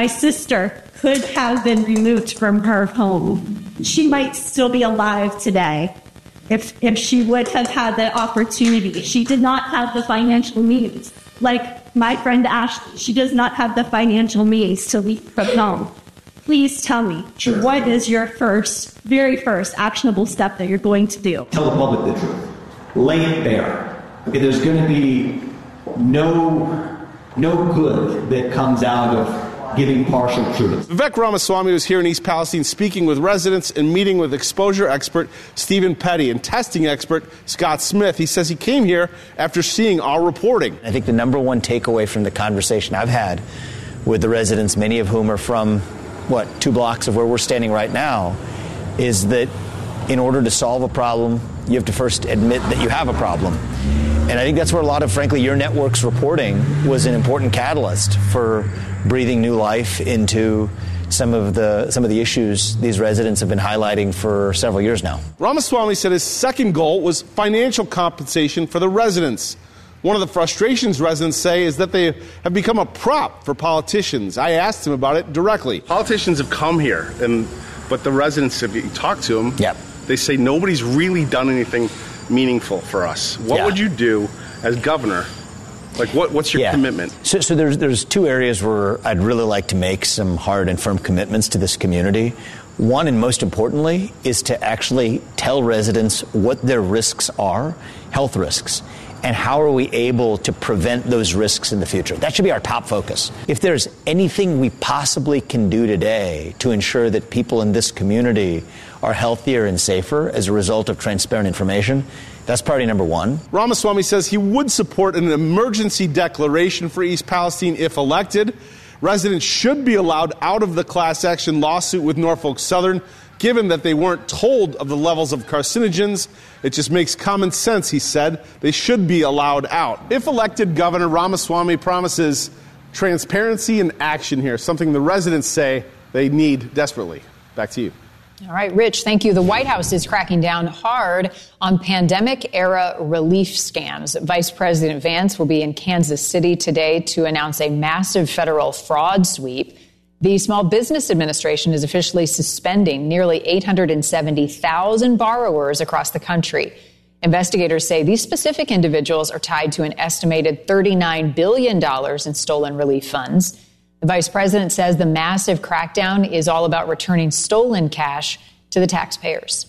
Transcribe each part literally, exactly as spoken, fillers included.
My sister could have been removed from her home. She might still be alive today if if she would have had the opportunity. She did not have the financial means. Like my friend Ashley, she does not have the financial means to leave from home. Please tell me, sure. What is your first, very first actionable step that you're going to do? Tell the public the truth. Lay it bare. Okay, there's going to be no, no good that comes out of giving partial truth. Vivek Ramaswamy was here in East Palestine speaking with residents and meeting with exposure expert Stephen Petty and testing expert Scott Smith. He says he came here after seeing our reporting. I think the number one takeaway from the conversation I've had with the residents, many of whom are from, what, two blocks of where we're standing right now, is that in order to solve a problem, you have to first admit that you have a problem. And I think that's where a lot of, frankly, your network's reporting was an important catalyst for breathing new life into some of the some of the issues these residents have been highlighting for several years now. Ramaswamy said his second goal was financial compensation for the residents. One of the frustrations residents say is that they have become a prop for politicians. I asked him about it directly. Politicians have come here, and but the residents, if you talk to them, yep. they say nobody's really done anything meaningful for us. What yeah. would you do as governor? Like, what, what's your yeah. commitment? So, so there's there's two areas where I'd really like to make some hard and firm commitments to this community. One, and most importantly, is to actually tell residents what their risks are, health risks, and how are we able to prevent those risks in the future. That should be our top focus. If there's anything we possibly can do today to ensure that people in this community are healthier and safer as a result of transparent information, that's priority number one. Ramaswamy says he would support an emergency declaration for East Palestine if elected. Residents should be allowed out of the class action lawsuit with Norfolk Southern, given that they weren't told of the levels of carcinogens. It just makes common sense, he said. They should be allowed out. If elected, Governor Ramaswamy promises transparency and action here, something the residents say they need desperately. Back to you. All right, Rich, thank you. The White House is cracking down hard on pandemic-era relief scams. Vice President Vance will be in Kansas City today to announce a massive federal fraud sweep. The Small Business Administration is officially suspending nearly eight hundred seventy thousand borrowers across the country. Investigators say these specific individuals are tied to an estimated thirty-nine billion dollars in stolen relief funds. The vice president says the massive crackdown is all about returning stolen cash to the taxpayers.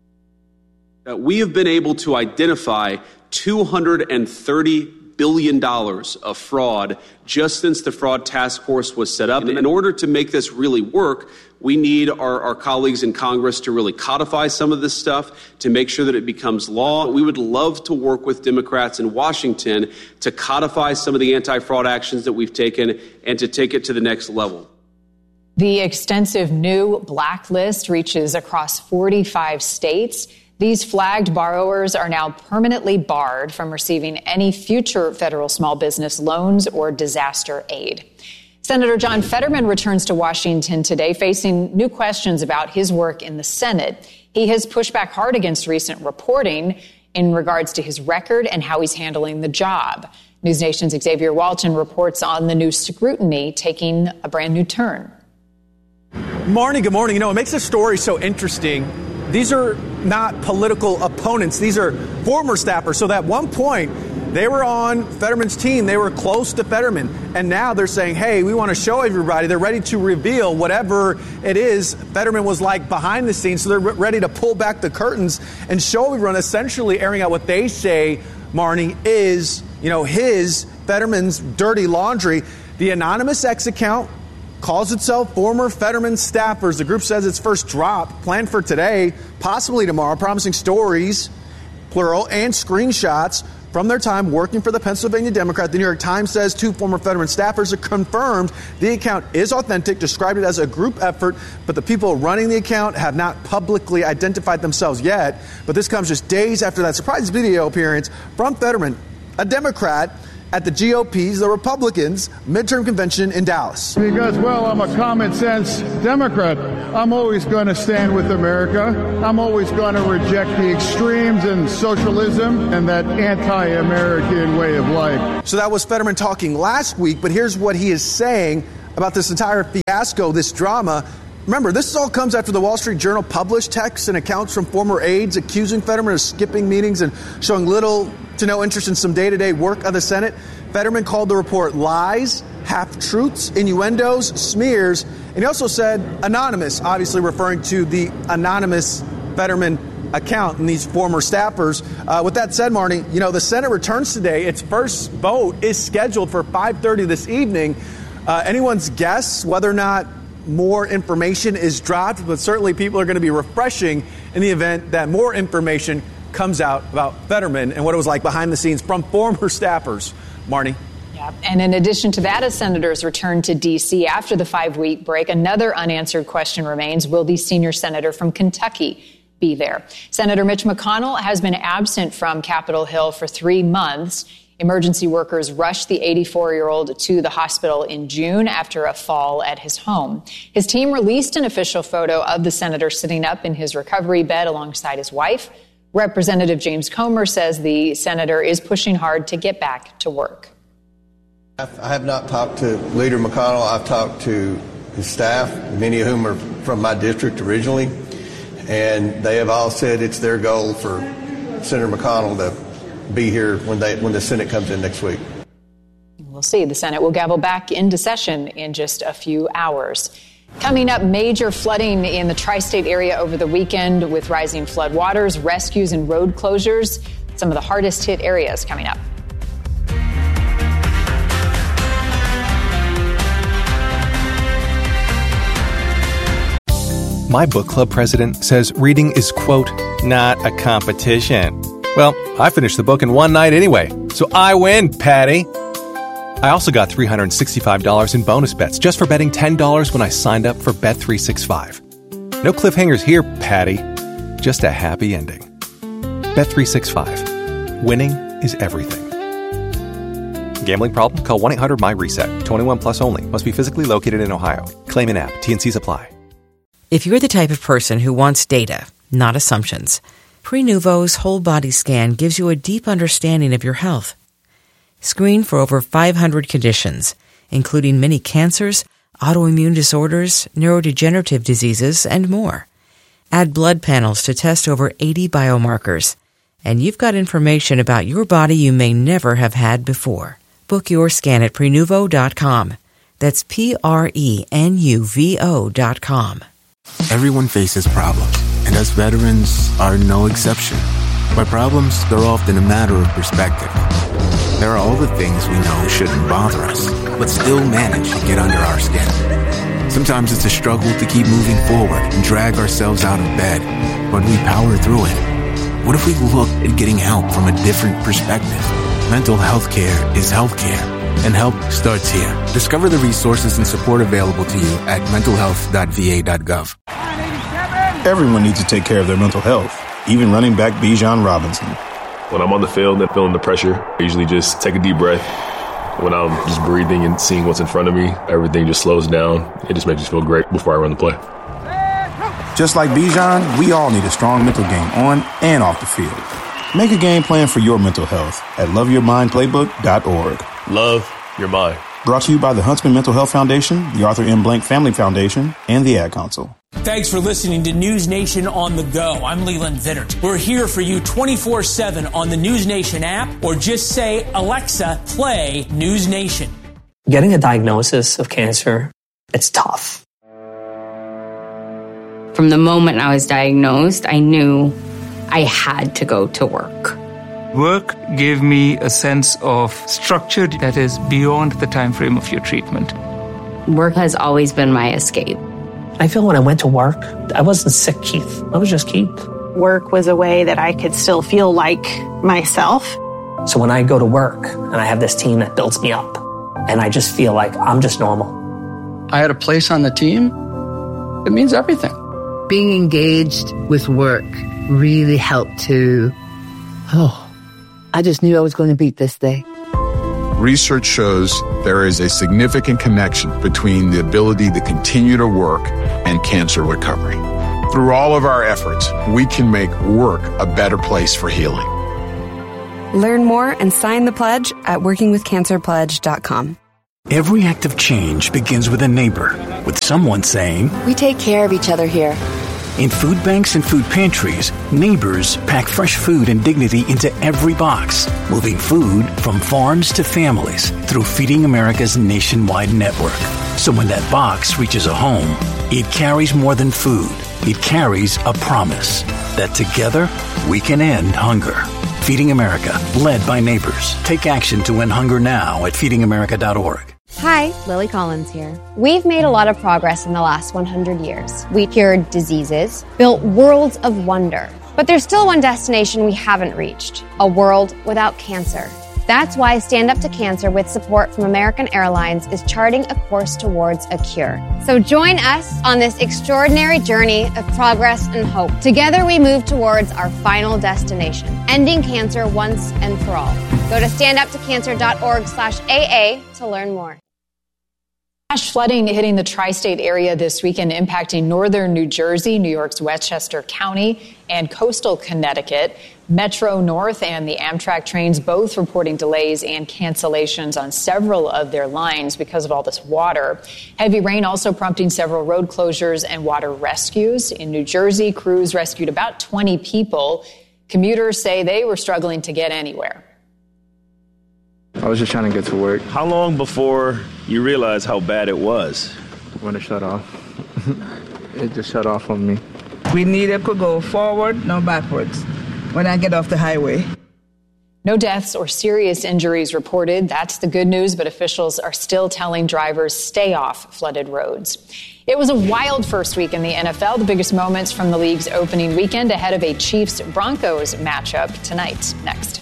Uh, we have been able to identify two hundred thirty billion dollars of fraud just since the fraud task force was set up. And in order to make this really work, we need our, our colleagues in Congress to really codify some of this stuff to make sure that it becomes law. We would love to work with Democrats in Washington to codify some of the anti-fraud actions that we've taken and to take it to the next level. The extensive new blacklist reaches across forty-five states. These flagged borrowers are now permanently barred from receiving any future federal small business loans or disaster aid. Senator John Fetterman returns to Washington today, facing new questions about his work in the Senate. He has pushed back hard against recent reporting in regards to his record and how he's handling the job. News Nation's Xavier Walton reports on the new scrutiny taking a brand new turn. Marnie, good morning. You know, it makes this story so interesting. These are not political opponents. These are former staffers. So at one point, they were on Fetterman's team. They were close to Fetterman. And now they're saying, hey, we want to show everybody. They're ready to reveal whatever it is Fetterman was like behind the scenes. So they're ready to pull back the curtains and show everyone, essentially airing out what they say, Marnie, is, you know, his, Fetterman's dirty laundry. The anonymous X account calls itself former Fetterman staffers. The group says its first drop planned for today, possibly tomorrow, promising stories, plural, and screenshots from their time working for the Pennsylvania Democrat. The New York Times says two former Fetterman staffers have confirmed the account is authentic, described it as a group effort, but the people running the account have not publicly identified themselves yet. But this comes just days after that surprise video appearance from Fetterman, a Democrat, at the G O P's, the Republicans' midterm convention in Dallas. Because, well, I'm a common sense Democrat. I'm always going to stand with America. I'm always going to reject the extremes and socialism and that anti-American way of life. So that was Fetterman talking last week, but here's what he is saying about this entire fiasco, this drama. Remember, this all comes after the Wall Street Journal published texts and accounts from former aides accusing Fetterman of skipping meetings and showing little to no interest in some day-to-day work of the Senate. Fetterman called the report lies, half-truths, innuendos, smears, and he also said anonymous, obviously referring to the anonymous Fetterman account and these former staffers. Uh, with that said, Marnie, you know, the Senate returns today. Its first vote is scheduled for five thirty this evening. Uh, anyone's guess whether or not more information is dropped, but certainly people are going to be refreshing in the event that more information comes out about Fetterman and what it was like behind the scenes from former staffers. Marnie. Yeah. And in addition to that, as senators return to D C after the five-week break, another unanswered question remains. Will the senior senator from Kentucky be there? Senator Mitch McConnell has been absent from Capitol Hill for three months. Emergency workers rushed the eighty-four-year-old to the hospital in June after a fall at his home. His team released an official photo of the senator sitting up in his recovery bed alongside his wife. Representative James Comer says the senator is pushing hard to get back to work. I have not talked to Leader McConnell. I've talked to his staff, many of whom are from my district originally, and they have all said it's their goal for Senator McConnell to be here when they when the Senate comes in next week. We'll see. The Senate will gavel back into session in just a few hours. Coming up, major flooding in the tri-state area over the weekend with rising flood waters, rescues and road closures. Some of the hardest hit areas coming up. My book club president says reading is, quote, not a competition. Well, I finished the book in one night anyway, so I win, Patty. I also got three hundred sixty-five dollars in bonus bets just for betting ten dollars when I signed up for Bet three sixty-five. No cliffhangers here, Patty. Just a happy ending. Bet three sixty-five. Winning is everything. Gambling problem? Call one eight hundred my reset. twenty-one plus only. Must be physically located in Ohio. Claim in app. T and C's apply. If you're the type of person who wants data, not assumptions, Prenuvo's whole body scan gives you a deep understanding of your health. Screen for over five hundred conditions, including many cancers, autoimmune disorders, neurodegenerative diseases, and more. Add blood panels to test over eighty biomarkers, and you've got information about your body you may never have had before. Book your scan at Prenuvo dot com. That's P R E N U V O dot com. Everyone faces problems, and us veterans are no exception. By problems, they're often a matter of perspective. There are all the things we know shouldn't bother us, but still manage to get under our skin. Sometimes it's a struggle to keep moving forward and drag ourselves out of bed, but we power through it. What if we looked at getting help from a different perspective? Mental health care is health care, and help starts here. Discover the resources and support available to you at mental health dot v a dot gov. Everyone needs to take care of their mental health, even running back Bijan Robinson. When I'm on the field and feeling the pressure, I usually just take a deep breath. When I'm just breathing and seeing what's in front of me, everything just slows down. It just makes me feel great before I run the play. Just like Bijan, we all need a strong mental game on and off the field. Make a game plan for your mental health at love your mind playbook dot org. Love your mind. Brought to you by the Huntsman Mental Health Foundation, the Arthur M. Blank Family Foundation, and the Ad Council. Thanks for listening to News Nation on the Go. I'm Leland Vittert. We're here for you twenty-four seven on the News Nation app, or just say, Alexa, play News Nation. Getting a diagnosis of cancer, it's tough. From the moment I was diagnosed, I knew I had to go to work. Work gave me a sense of structure that is beyond the time frame of your treatment. Work has always been my escape. I feel when I went to work, I wasn't sick, Keith. I was just Keith. Work was a way that I could still feel like myself. So when I go to work and I have this team that builds me up, and I just feel like I'm just normal. I had a place on the team. It means everything. Being engaged with work really helped to, oh, I just knew I was going to beat this day. Research shows there is a significant connection between the ability to continue to work and cancer recovery. Through all of our efforts, we can make work a better place for healing. Learn more and sign the pledge at working with cancer pledge dot com. Every act of change begins with a neighbor, with someone saying, "We take care of each other here." In food banks and food pantries, neighbors pack fresh food and dignity into every box, moving food from farms to families through Feeding America's nationwide network. So when that box reaches a home, it carries more than food. It carries a promise that together we can end hunger. Feeding America, led by neighbors. Take action to end hunger now at feeding america dot org. Hi, Lily Collins here. We've made a lot of progress in the last one hundred years. We cured diseases, built worlds of wonder. But there's still one destination we haven't reached, a world without cancer. That's why Stand Up to Cancer, with support from American Airlines, is charting a course towards a cure. So join us on this extraordinary journey of progress and hope. Together we move towards our final destination, ending cancer once and for all. Go to stand up to cancer dot org slash A A to learn more. Flash flooding hitting the tri-state area this weekend, impacting northern New Jersey, New York's Westchester County, and coastal Connecticut. Metro North and the Amtrak trains both reporting delays and cancellations on several of their lines because of all this water. Heavy rain also prompting several road closures and water rescues. In New Jersey, crews rescued about twenty people. Commuters say they were struggling to get anywhere. I was just trying to get to work. How long before you realized how bad it was? When it shut off. It just shut off on me. We neither could go forward nor backwards when I get off the highway. No deaths or serious injuries reported. That's the good news, but officials are still telling drivers stay off flooded roads. It was a wild first week in the N F L. The biggest moments from the league's opening weekend ahead of a Chiefs-Broncos matchup tonight. Next.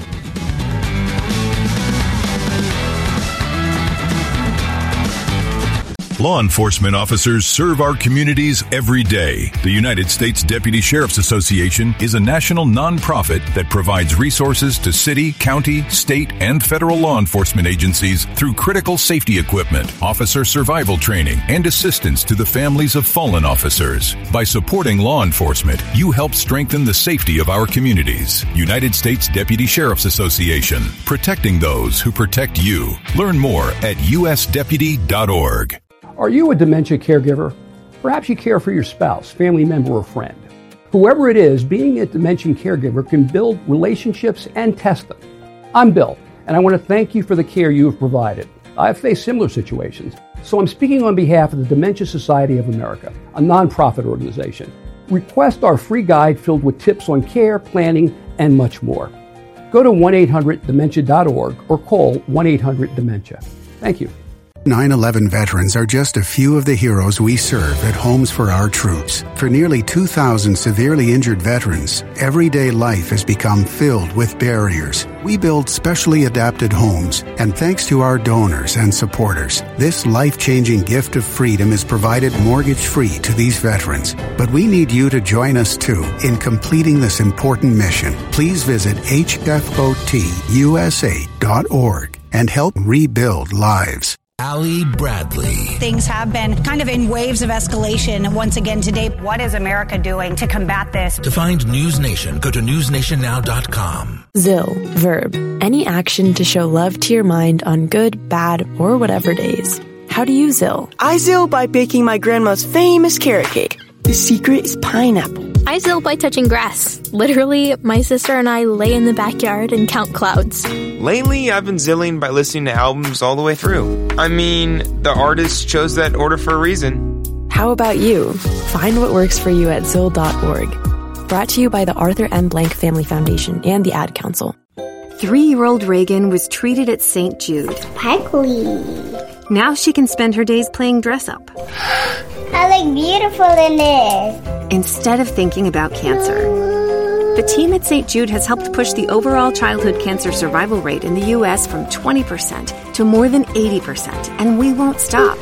Law enforcement officers serve our communities every day. The United States Deputy Sheriff's Association is a national nonprofit that provides resources to city, county, state, and federal law enforcement agencies through critical safety equipment, officer survival training, and assistance to the families of fallen officers. By supporting law enforcement, you help strengthen the safety of our communities. United States Deputy Sheriff's Association, protecting those who protect you. Learn more at u s deputy dot org. Are you a dementia caregiver? Perhaps you care for your spouse, family member, or friend. Whoever it is, being a dementia caregiver can build relationships and test them. I'm Bill, and I want to thank you for the care you have provided. I've faced similar situations, so I'm speaking on behalf of the Dementia Society of America, a nonprofit organization. Request our free guide filled with tips on care, planning, and much more. Go to one eight hundred dementia dot org or call one eight hundred dementia. Thank you. nine eleven veterans are just a few of the heroes we serve at Homes for Our Troops. For nearly two thousand severely injured veterans, everyday life has become filled with barriers. We build specially adapted homes, and thanks to our donors and supporters, this life-changing gift of freedom is provided mortgage-free to these veterans. But we need you to join us, too, in completing this important mission. Please visit h f o t u s a dot org and help rebuild lives. Allie Bradley. Things have been kind of in waves of escalation once again today. What is America doing to combat this? To find News Nation, go to news nation now dot com. Zill, verb. Any action to show love to your mind on good, bad, or whatever days. How do you Zill? I Zill by baking my grandma's famous carrot cake. The secret is pineapple. I Zill by touching grass. Literally, my sister and I lay in the backyard and count clouds. Lately, I've been Zilling by listening to albums all the way through. I mean, the artist chose that order for a reason. How about you? Find what works for you at zill dot org. Brought to you by the Arthur M. Blank Family Foundation and the Ad Council. Three-year-old Reagan was treated at Saint Jude. Sparkly. Now she can spend her days playing dress-up. I look beautiful in this. Instead of thinking about cancer. The team at Saint Jude has helped push the overall childhood cancer survival rate in the U S from twenty percent to more than eighty percent, and we won't stop.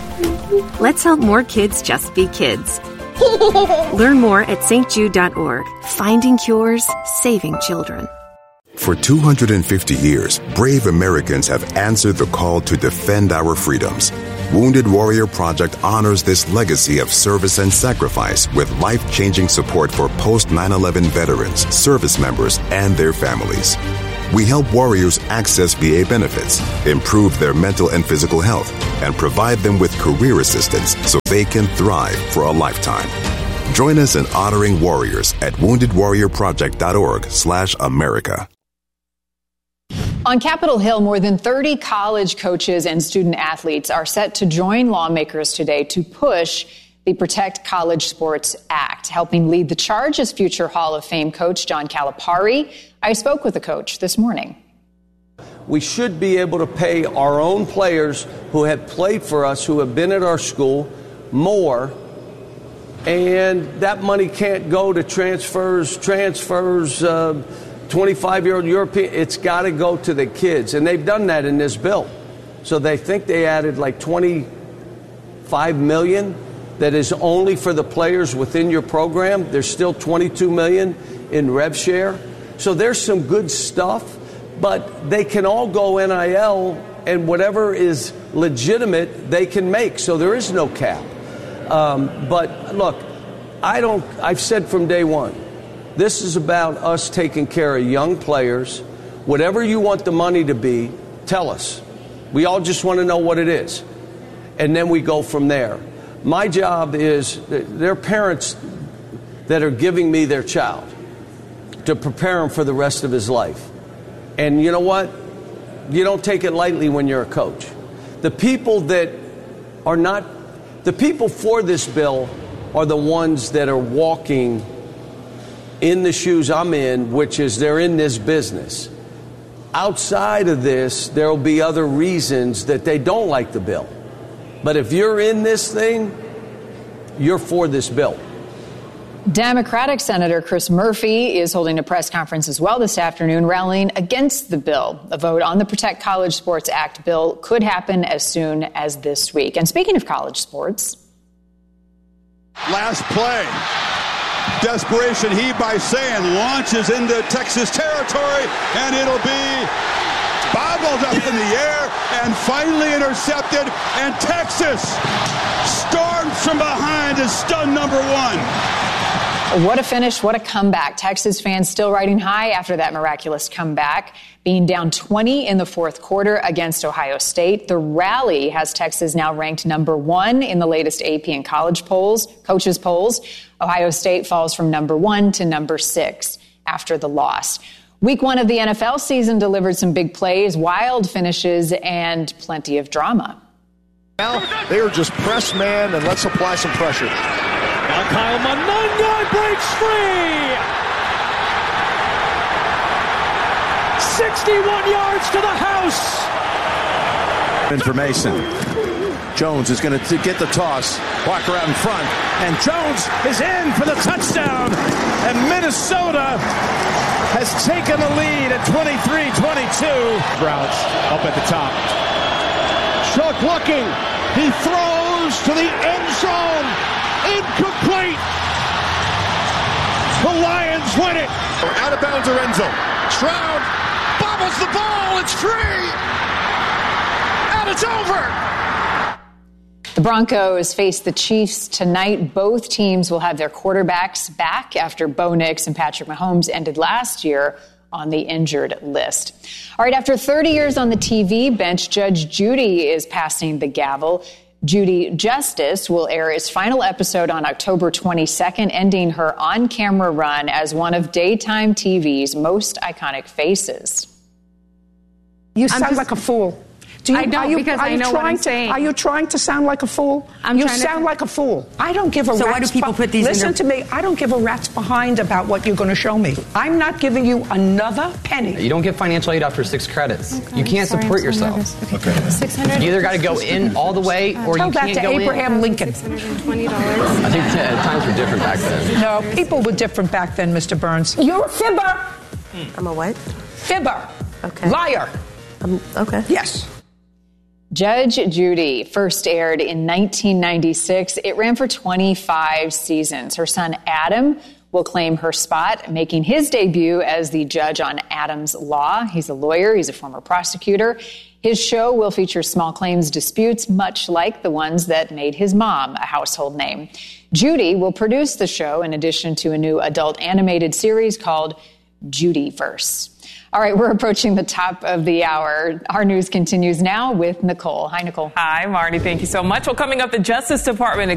Let's help more kids just be kids. Learn more at st jude dot org. Finding cures, saving children. For two hundred fifty years, brave Americans have answered the call to defend our freedoms. Wounded Warrior Project honors this legacy of service and sacrifice with life-changing support for post nine eleven veterans, service members, and their families. We help Warriors access V A benefits, improve their mental and physical health, and provide them with career assistance so they can thrive for a lifetime. Join us in honoring warriors at wounded warrior project dot org slash America. On Capitol Hill, more than thirty college coaches and student athletes are set to join lawmakers today to push the Protect College Sports Act. Helping lead the charge is future Hall of Fame coach John Calipari. I spoke with the coach this morning. We should be able to pay our own players who have played for us, who have been at our school, more. And that money can't go to transfers, transfers, uh, twenty-five-year-old European. It's got to go to the kids. And they've done that in this bill. So they think they added like twenty-five million dollars that is only for the players within your program. There's still twenty-two million dollars in rev share. So there's some good stuff, but they can all go N I L, and whatever is legitimate, they can make. So there is no cap. Um, but look, I don't, I've said from day one, this is about us taking care of young players. Whatever you want the money to be, tell us. We all just want to know what it is. And then we go from there. My job is, there are parents that are giving me their child to prepare him for the rest of his life. And you know what? You don't take it lightly when you're a coach. The people that are not, the people for this bill are the ones that are walking in the shoes I'm in, which is they're in this business. Outside of this, there will be other reasons that they don't like the bill. But if you're in this thing, you're for this bill. Democratic Senator Chris Murphy is holding a press conference as well this afternoon, rallying against the bill. A vote on the Protect College Sports Act bill could happen as soon as this week. And speaking of college sports. Last play. Desperation heave by Sand launches into Texas territory, and it'll be bobbled up in the air and finally intercepted, and Texas storms from behind as stun number one. What a finish, what a comeback. Texas fans still riding high after that miraculous comeback, being down twenty in the fourth quarter against Ohio State. The rally has Texas now ranked number one in the latest A P and college polls, coaches polls. Ohio State falls from number one to number six after the loss. Week one of the N F L season delivered some big plays, wild finishes, and plenty of drama. Now they are just press man and let's apply some pressure. Now Kyle Monangai breaks free. sixty-one yards to the house. Information. Jones is going to get the toss. Walker out in front. And Jones is in for the touchdown. And Minnesota has taken the lead at twenty-three twenty-two. Routes up at the top. Chuck looking. He throws to the end zone. Incomplete. The Lions win it. Out of bounds or end zone. Stroud bobbles the ball. It's free. And it's over. The Broncos face the Chiefs tonight. Both teams will have their quarterbacks back after Bo Nix and Patrick Mahomes ended last year on the injured list. All right, after thirty years on the T V bench, Judge Judy is passing the gavel. Judy Justice will air its final episode on October twenty-second, ending her on-camera run as one of daytime T V's most iconic faces. You sound just, like a fool. Do you, I don't, you, because I know what I'm to, saying. Are you trying to sound like a fool? I'm you trying sound to, like a fool. I don't give a so rat's why do people put these Listen in to me. I don't give a rat's behind about what you're going to show me. I'm not giving you another penny. You don't get financial aid after six credits. Okay, you can't sorry, support so yourself. Okay. okay. six hundred You either got to go in all the way or Tell you can't that to go Abraham in. Lincoln. six hundred twenty dollars. I think t- times were different back then. No, people were different back then, Mister Burns. You're a fibber. I'm a what? Fibber. Okay. Liar. Um, okay. Yes. Judge Judy first aired in nineteen ninety-six. It ran for twenty-five seasons. Her son Adam will claim her spot, making his debut as the judge on Adam's Law. He's a lawyer. He's a former prosecutor. His show will feature small claims disputes, much like the ones that made his mom a household name. Judy will produce the show in addition to a new adult animated series called Judyverse. All right, we're approaching the top of the hour. Our news continues now with Nicole. Hi, Nicole. Hi, Marty. Thank you so much. Well, coming up, the Justice Department